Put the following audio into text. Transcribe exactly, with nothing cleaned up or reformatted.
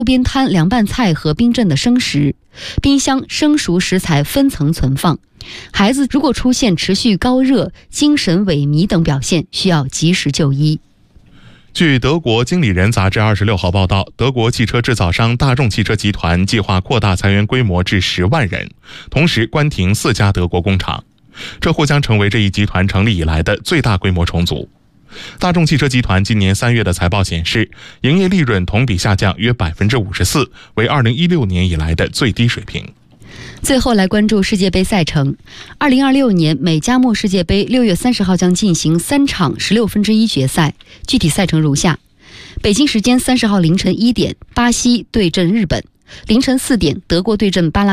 路边摊凉拌菜和冰镇的生食，冰箱生熟食材分层存放。孩子如果出现持续高热、精神萎靡等表现，需要及时就医。 据德国经理人杂志二十六号报道，德国汽车制造商大众汽车集团计划扩大裁员规模至十万人，同时关停四家德国工厂，这或将成为这一集团成立以来的最大规模重组。大众汽车集团今年三月的财报显示，营业利润同比下降约 百分之五十四， 为二零一六年以来的最低水平。 最后来关注世界杯赛程。二零二六年美加墨世界杯六月三十号将进行三场十六分之一决赛，具体赛程如下：北京时间三十号凌晨一点，巴西对阵日本；凌晨四点，德国对阵巴拉